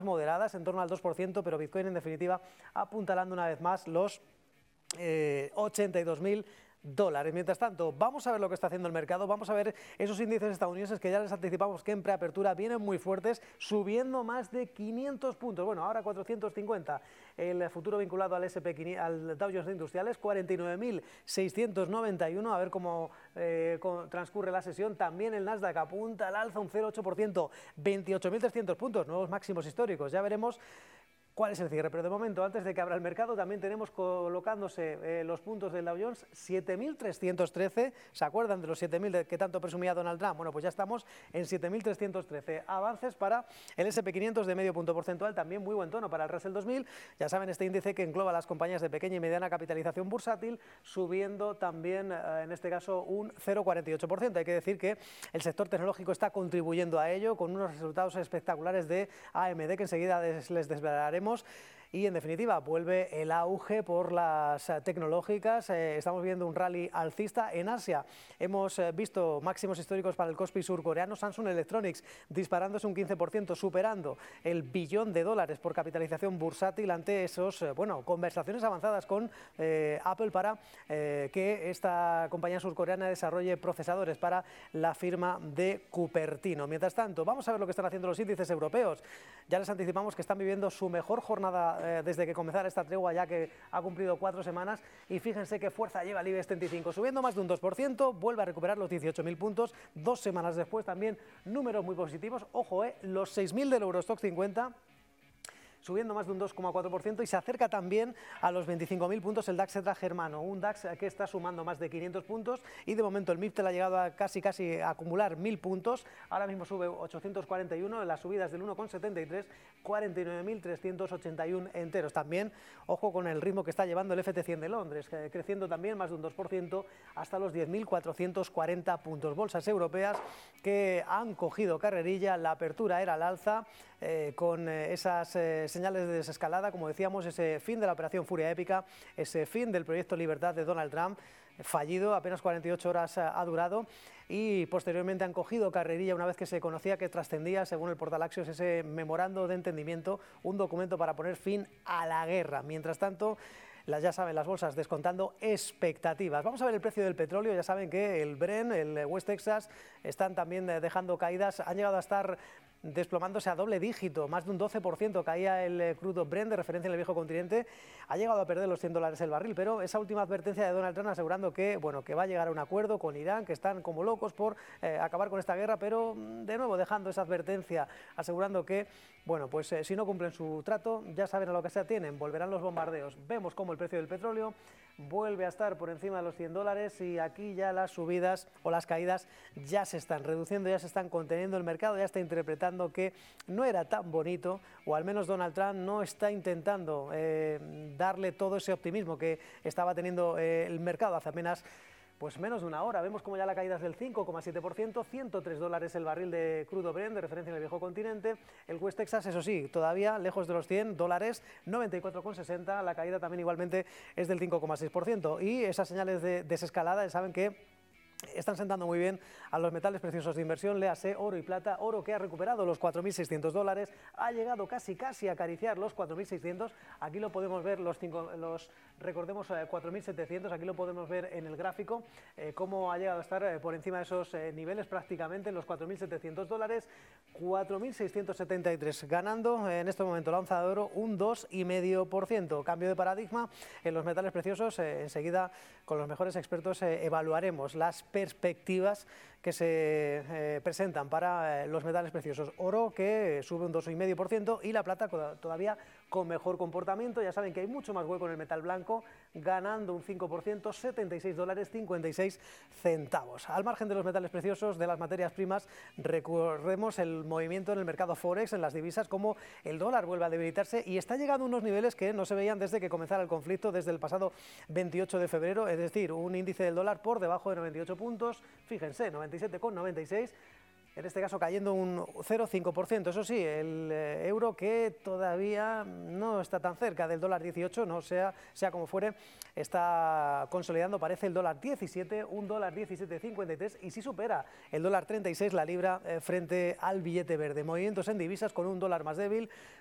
moderadas, en torno al 2%, pero Bitcoin en definitiva apuntalando una vez más los 82.000 dólares. Mientras tanto, vamos a ver lo que está haciendo el mercado, vamos a ver esos índices estadounidenses que ya les anticipamos que en preapertura vienen muy fuertes, subiendo más de 500 puntos, bueno, ahora 450, el futuro vinculado al al Dow Jones Industriales, 49.691, a ver cómo transcurre la sesión. También el Nasdaq apunta al alza un 0,8%, 28.300 puntos, nuevos máximos históricos, ya veremos cuál es el cierre, pero de momento, antes de que abra el mercado, también tenemos colocándose los puntos del Dow Jones, 7.313, ¿se acuerdan de los 7.000 que tanto presumía Donald Trump? Bueno, pues ya estamos en 7.313, avances para el S&P 500 de medio punto porcentual, también muy buen tono para el Russell 2000, ya saben, este índice que engloba las compañías de pequeña y mediana capitalización bursátil, subiendo también, en este caso, un 0,48%, hay que decir que el sector tecnológico está contribuyendo a ello, con unos resultados espectaculares de AMD, que enseguida les desvelaremos. Y en definitiva vuelve el auge por las tecnológicas, estamos viendo un rally alcista en Asia, hemos visto máximos históricos para el Kospi surcoreano, Samsung Electronics disparándose un 15%, superando el billón de dólares por capitalización bursátil ante esos, conversaciones avanzadas con Apple para que esta compañía surcoreana desarrolle procesadores para la firma de Cupertino. Mientras tanto, vamos a ver lo que están haciendo los índices europeos, ya les anticipamos que están viviendo su mejor jornada desde que comenzara esta tregua, ya que ha cumplido 4 semanas, y fíjense qué fuerza lleva el IBEX 35, subiendo más de un 2%, vuelve a recuperar los 18.000 puntos, 2 semanas después también números muy positivos, ojo, los 6.000 del Eurostoxx 50, subiendo más de un 2,4% y se acerca también a los 25.000 puntos el DAX ETRA germano, un DAX que está sumando más de 500 puntos y de momento el MIPTEL ha llegado a casi a acumular 1.000 puntos, ahora mismo sube 841, las subidas del 1,73, 49.381 enteros. También, ojo con el ritmo que está llevando el FT100 de Londres, creciendo también más de un 2% hasta los 10.440 puntos. Bolsas europeas que han cogido carrerilla, la apertura era al alza, con esas señales de desescalada, como decíamos, ese fin de la operación Furia Épica, ese fin del proyecto Libertad de Donald Trump, fallido, apenas 48 horas ha durado, y posteriormente han cogido carrerilla una vez que se conocía que trascendía, según el portal Axios, ese memorando de entendimiento, un documento para poner fin a la guerra. Mientras tanto, ya saben, las bolsas descontando expectativas. Vamos a ver el precio del petróleo, ya saben que el Brent, el West Texas, están también dejando caídas, han llegado a estar desplomándose a doble dígito, más de un 12% caía el crudo Brent de referencia en el viejo continente, ha llegado a perder los $100 el barril, pero esa última advertencia de Donald Trump asegurando que, que va a llegar a un acuerdo con Irán, que están como locos por acabar con esta guerra, pero de nuevo dejando esa advertencia, asegurando que, si no cumplen su trato, ya saben a lo que se atienen, volverán los bombardeos. Vemos cómo el precio del petróleo vuelve a estar por encima de los $100 y aquí ya las subidas o las caídas ya se están reduciendo, ya se están conteniendo, el mercado ya está interpretando que no era tan bonito, o al menos Donald Trump no está intentando darle todo ese optimismo que estaba teniendo el mercado hace apenas menos de una hora. Vemos como ya la caída es del 5,7%, $103 el barril de crudo Brent, de referencia en el viejo continente. El West Texas, eso sí, todavía lejos de los $100, 94,60, la caída también igualmente es del 5,6%. Y esas señales de desescalada, saben que están sentando muy bien a los metales preciosos de inversión, léase oro y plata, oro que ha recuperado los $4.600, ha llegado casi a acariciar los 4.600, aquí lo podemos ver, recordemos 4.700, aquí lo podemos ver en el gráfico, cómo ha llegado a estar por encima de esos niveles prácticamente en los $4.700, 4.673, ganando en este momento la onza de oro un 2,5%, cambio de paradigma en los metales preciosos, enseguida con los mejores expertos evaluaremos las perspectivas que se presentan para los metales preciosos. Oro que sube un 2,5% y la plata todavía con mejor comportamiento. Ya saben que hay mucho más hueco en el metal blanco, ganando un 5%, $76,56. Al margen de los metales preciosos, de las materias primas, recordemos el movimiento en el mercado Forex, en las divisas, como el dólar vuelve a debilitarse y está llegando a unos niveles que no se veían desde que comenzara el conflicto, desde el pasado 28 de febrero, es decir, un índice del dólar por debajo de 98 puntos, fíjense, 97,96, en este caso cayendo un 0,5%. Eso sí, el euro que todavía no está tan cerca del dólar 18, no sea como fuere, está consolidando, parece el dólar 17, un dólar 17,53 y si supera el dólar 36 la libra frente al billete verde. Movimientos en divisas con un dólar más débil,